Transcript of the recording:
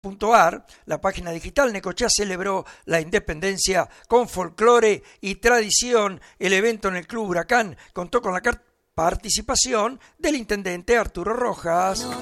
La página digital. Necochea celebró la independencia con folclore y tradición. El evento en el Club Huracán contó con la participación del intendente Arturo Rojas.